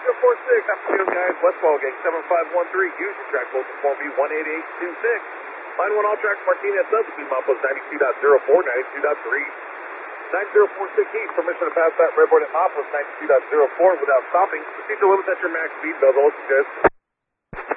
9046, afternoon guys, Westfall Gang 7513, Houston track postal form B 18826. Line 1 all tracks, Martinez substitute, milepost 92.04, 92.3. 9046 East, permission to pass that redboard at milepost 92.04 without stopping. Proceed to limit at your max speed, bells are looking good.